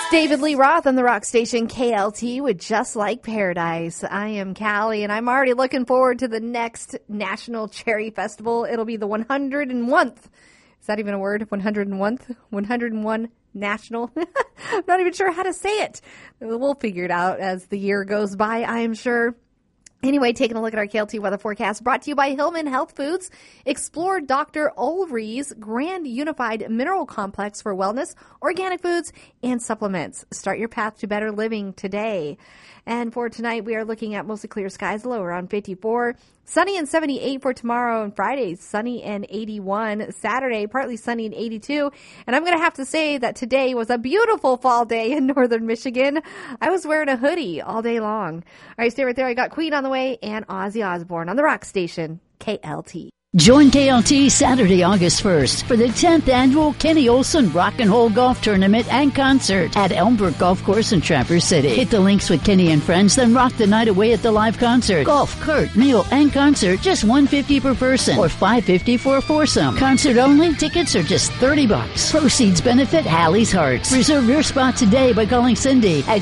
David Lee Roth on the rock station KLT with Just Like Paradise. I am Callie, and I'm already looking forward to the next National Cherry Festival. It'll be the 101th. Is that even a word? 101th? 101 National? I'm not even sure how to say it. We'll figure it out as the year goes by, I am sure. Anyway, taking a look at our KLT weather forecast brought to you by Hillman Health Foods. Explore Dr. Ulrich's Grand Unified Mineral Complex for wellness, organic foods, and supplements. Start your path to better living today. And for tonight, we are looking at mostly clear skies, low around 54. Sunny and 78 for tomorrow and Friday, sunny and 81. Saturday, partly sunny and 82. And I'm going to have to say that today was a beautiful fall day in northern Michigan. I was wearing a hoodie all day long. All right, stay right there. I got Queen on the way and Ozzy Osbourne on the rock station, KLT. Join KLT Saturday, August 1st for the 10th annual Kenny Olson Rock and Roll Golf Tournament and Concert at Elmbrook Golf Course in Traverse City. Hit the links with Kenny and friends, then rock the night away at the live concert. Golf, cart, meal, and concert, just $150 per person or $550 for a foursome. Concert only, tickets are just $30. Proceeds benefit Hallie's Hearts. Reserve your spot today by calling Cindy at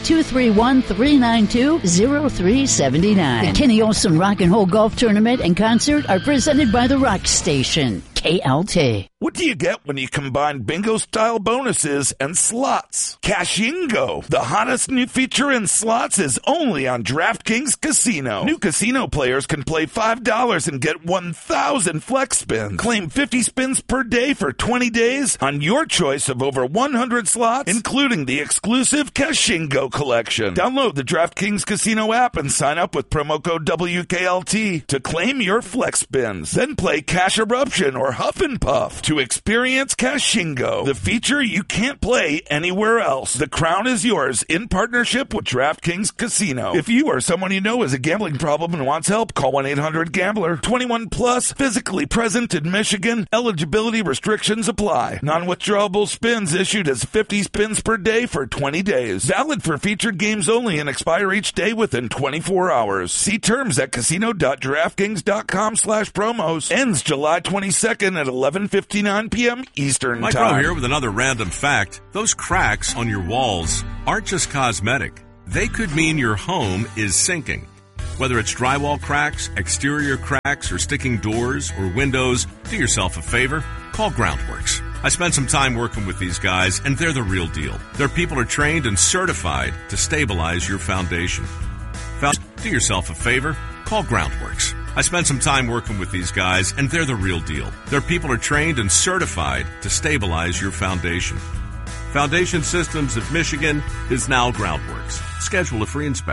231-392-0379. The Kenny Olson Rock and Roll Golf Tournament and Concert are presented by the Rock Station, KLT. What do you get when you combine bingo-style bonuses and slots? Cashingo, the hottest new feature in slots, is only on DraftKings Casino. New casino players can play $5 and get 1,000 flex spins. Claim 50 spins per day for 20 days on your choice of over 100 slots, including the exclusive Cashingo collection. Download the DraftKings Casino app and sign up with promo code WKLT to claim your flex spins. Then play Cash Eruption or Huff and Puff to experience Cashingo, the feature you can't play anywhere else. The crown is yours in partnership with DraftKings Casino. If you or someone you know has a gambling problem and wants help, call 1-800-GAMBLER. 21 plus, physically present in Michigan. Eligibility restrictions apply. Non-withdrawable spins issued as 50 spins per day for 20 days. Valid for featured games only and expire each day within 24 hours. See terms at casino.draftkings.com/promos. Ends July 22nd at 11:59 p.m. Eastern Mike Time. Rowe here with another random fact. Those cracks on your walls aren't just cosmetic. They could mean your home is sinking. Whether it's drywall cracks, exterior cracks, or sticking doors or windows, do yourself a favor. Call Groundworks. I spent some time working with these guys, and they're the real deal. Their people are trained and certified to stabilize your foundation. Do yourself a favor. Call Groundworks. I spent some time working with these guys, and they're the real deal. Their people are trained and certified to stabilize your foundation. Foundation Systems of Michigan is now Groundworks. Schedule a free inspection.